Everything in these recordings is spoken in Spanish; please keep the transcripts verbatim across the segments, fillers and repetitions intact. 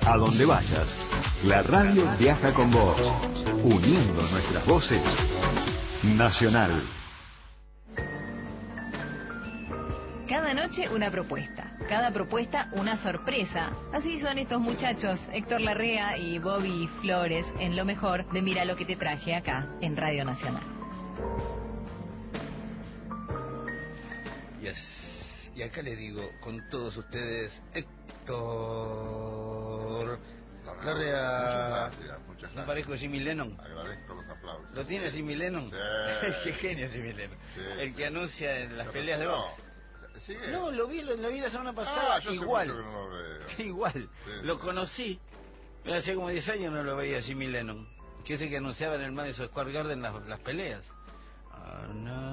A donde vayas, la radio viaja con vos, uniendo nuestras voces. Nacional. Cada noche una propuesta, cada propuesta una sorpresa. Así son estos muchachos, Héctor Larrea y Bobby Flores, en lo mejor de Mira lo que te traje acá, en Radio Nacional. Yes. Y acá le digo, con todos ustedes, Héctor Larrea. Muchas gracias, muchas gracias. ¿No parezco Jimmy Lennon? Agradezco los aplausos. ¿Lo tiene Jimmy Lennon? Sí. Qué genio Jimmy Lennon. Sí, el sí. que anuncia en las Se peleas de retiró. box. ¿Sigue? No, lo vi, lo, lo vi la semana pasada. Ah, yo igual. hace mucho que no lo veo. Igual. Sí, lo sí. conocí. Hace como diez años no lo veía Jimmy Lennon. Que es el que anunciaba en el Madison Square Garden las, las peleas. Ah,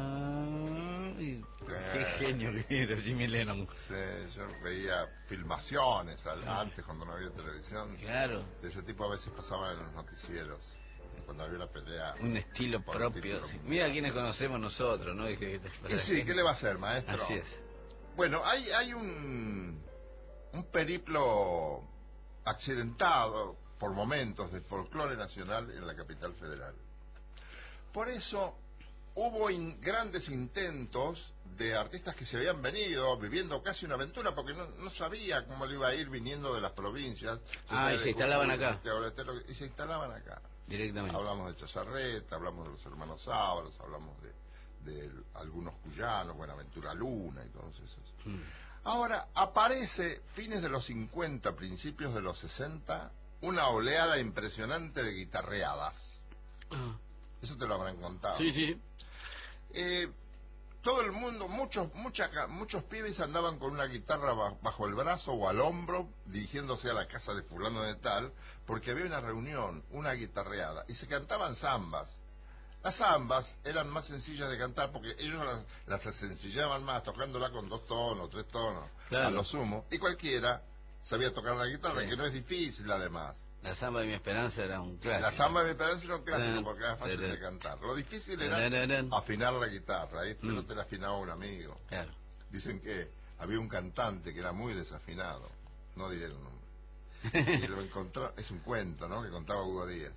no. Y qué genio que era Jimmy Lennon. Sí, yo veía filmaciones al- antes cuando no había televisión. Claro. De ese tipo a veces pasaban en los noticieros. Cuando había una pelea. Un estilo por propio. título. Sí. Mira quiénes conocemos nosotros, ¿no? Y que- que- Y sí, ¿qué le va a hacer, maestro? Así es. Bueno, hay, hay un, un periplo accidentado por momentos del folclore nacional en la capital federal. Por eso hubo in- grandes intentos de artistas que se habían venido viviendo casi una aventura porque no, no sabía cómo le iba a ir viniendo de las provincias. Ah, y se instalaban acá. Y se instalaban acá. Directamente. Hablamos de Chazarreta, hablamos de los hermanos Sábalos, hablamos de, de algunos cuyanos, Buenaventura Luna y todos esos. Mm. Ahora, aparece, fines de los cincuenta, principios de los sesenta, una oleada impresionante de guitarreadas. Ah. Eso te lo habrán contado. Sí, sí. Eh, todo el mundo, muchos, mucha, muchos pibes andaban con una guitarra ba- bajo el brazo o al hombro, dirigiéndose a la casa de fulano de tal, porque había una reunión, una guitarreada, y se cantaban zambas. Las zambas eran más sencillas de cantar porque ellos las, las sencillaban más, tocándola con dos tonos, tres tonos, Claro. a lo sumo, y cualquiera sabía tocar la guitarra, Sí. que no es difícil además. La samba de mi esperanza era un clásico. La samba de mi esperanza era un clásico Tarán, porque era fácil tarán. de cantar. Lo difícil era Tararán. afinar la guitarra, ¿eh? Pero Mm. no te la afinaba un amigo. Claro. Dicen que había un cantante que era muy desafinado, no diré el nombre. Y lo encontró, es un cuento, ¿no? Que contaba Hugo Díaz.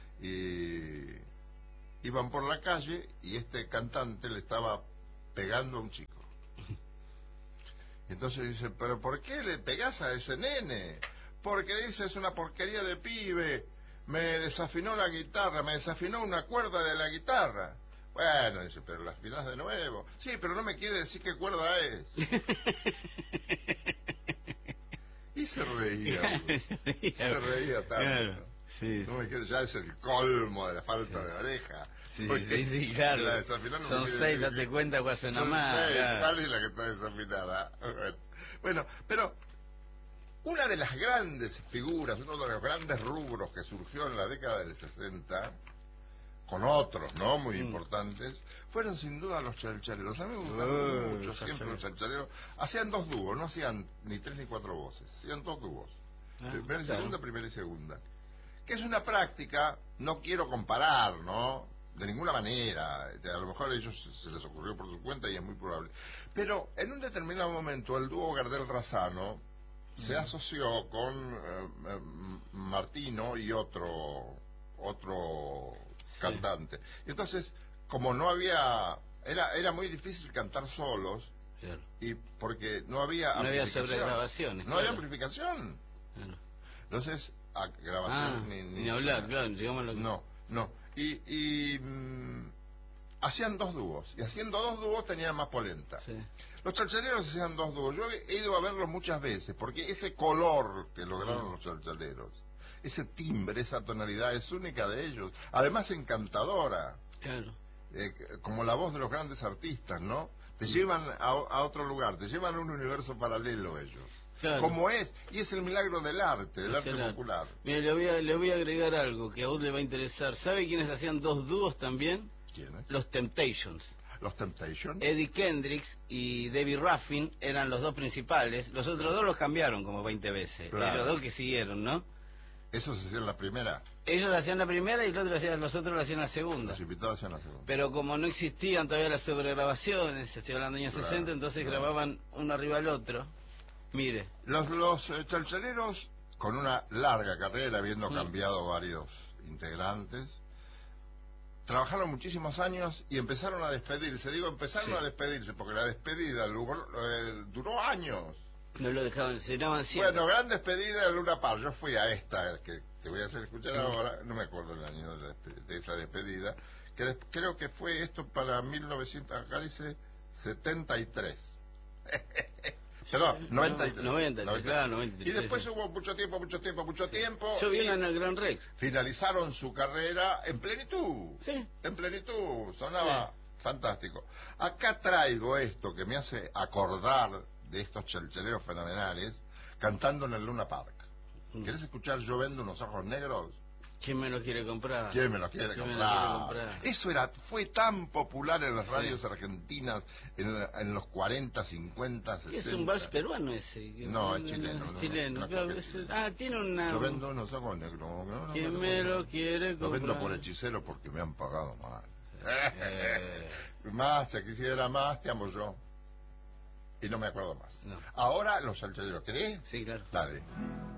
Y iban por la calle y este cantante le estaba pegando a un chico. Entonces dice, ¿pero por qué le pegás a ese nene? Porque dice, es una porquería de pibe, me desafinó la guitarra, me desafinó una cuerda de la guitarra. Bueno, dice, pero la afinás de nuevo. Sí, pero no me quiere decir qué cuerda es. Y se reía, pues. Se reía tanto. Claro, sí. No me quiere, ya es el colmo de la falta de oreja. Sí, Porque sí, sí, claro. la desafinó no Son me quiere seis, decir date que- cuenta cuál suena son más. seis, Claro. ¿cuál es la que está desafinada? Bueno, bueno, pero una de las grandes figuras, uno de los grandes rubros que surgió en la década del sesenta, con otros, ¿no? Muy Mm. importantes, fueron sin duda los chalchaleros. A mí me gustaban Uh, mucho los siempre los chalchaleros. chalchaleros. Hacían dos dúos, no hacían ni tres ni cuatro voces, hacían dos dúos. Ah, Primera y claro. segunda, primera y segunda. Que es una práctica, no quiero comparar, ¿no? De ninguna manera. A lo mejor a ellos se les ocurrió por su cuenta y es muy probable. Pero en un determinado momento el dúo Gardel-Razano se asoció con eh, eh, Martino y otro otro Sí. cantante. Y entonces, como no había, era era muy difícil cantar solos Claro. y porque no había No había amplificación. sobregrabaciones, No había claro. amplificación. Claro. Entonces, a Ah, grabación ni, ni hablar, suena. claro, digamos lo que... No, no. Y, y mm, hacían dos dúos. Y haciendo dos dúos tenían más polenta. Sí. Los chalchaleros hacían dos dúos. Yo he ido a verlos muchas veces, porque ese color que lograron Mm. los chalchaleros, ese timbre, esa tonalidad es única de ellos. Además encantadora, Claro. eh, como la voz de los grandes artistas, ¿no? Te llevan a, a otro lugar, te llevan a un universo paralelo ellos. Claro. Como es, y es el milagro del arte, del Es arte el arte. popular. Mire, le voy, a, le voy a agregar algo que a vos le va a interesar. ¿Sabe quiénes hacían dos dúos también? ¿Quiénes? Los Temptations. Los Temptations. Eddie Kendricks y Debbie Ruffin eran los dos principales. Los otros dos los cambiaron como veinte veces. Claro. Y los dos que siguieron, ¿no? Eso se hacía en la primera. Ellos hacían la primera y el otro hacían, los otros lo hacían la segunda. Los invitados hacían la segunda. Pero como no existían todavía las sobregrabaciones, estoy hablando de años Claro, sesenta, entonces claro. grababan uno arriba al otro. Mire, Los, los eh, chalchaleros con una larga carrera, habiendo mm. cambiado varios integrantes. Trabajaron muchísimos años y empezaron a despedirse. Digo, empezaron sí. a despedirse porque la despedida duró, eh, duró años. No lo dejaban, se daban siempre. Bueno, gran despedida de Luna Park. Yo fui a esta que te voy a hacer escuchar ahora, no me acuerdo el año de, la, de esa despedida, que des, creo que fue esto para mil novecientos, acá dice setenta y tres. Perdón, sí, noventa y tres. noventa, noventa, claro, noventa y tres. Y después hubo mucho tiempo, mucho tiempo, mucho tiempo. Yo vine en el Gran Rex. Finalizaron su carrera en plenitud. Sí. En plenitud, sonaba sí. fantástico. Acá traigo esto que me hace acordar de estos chelcheleros fenomenales, cantando en el Luna Park. Mm. ¿Querés escuchar Yo vendo unos ojos negros? ¿Quién me los quiere comprar? ¿Quién me los quiere, comprar? Me los quiere comprar? Eso era, fue tan popular en las radios sí. argentinas en, en los cuarenta, cincuenta, sesenta. Es un vals peruano ese. No, es chileno. No, es chileno. No, no, no, es, ah, tiene una... Yo vendo unos ojos negros. No, ¿Quién me lo quiere comprar? Lo vendo por hechicero porque me han pagado mal. Eh. Más, si quisiera más, te amo yo. Y no me acuerdo más. No. Ahora los salchaderos, ¿querés? Sí, claro. Dale.